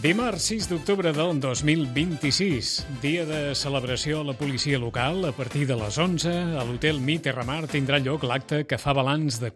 Dimarts 6 d'octubre del 2026, dia de celebració a la policia local. A partir de les 11, a l'Hotel Mi Terramar tindrà lloc l'acte que fa balanç de